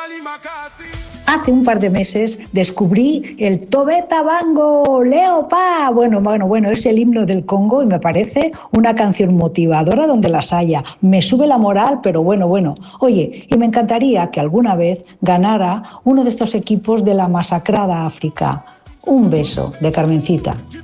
Hace un par de meses descubrí el Tobeta Bango Leopa. Bueno, es el himno del Congo y me parece una canción motivadora donde las haya. Me sube la moral, pero bueno. Oye, y me encantaría que alguna vez ganara uno de estos equipos de la masacrada África. Un beso de Carmencita.